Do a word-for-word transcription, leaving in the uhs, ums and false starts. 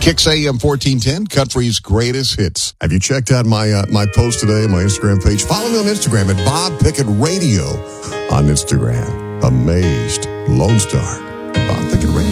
Kicks A M fourteen ten, country's greatest hits. Have you checked out my uh, my post today, my Instagram page? Follow me on Instagram at Bob Pickett Radio on Instagram. Amazed Lone Star. Bob Pickett Radio.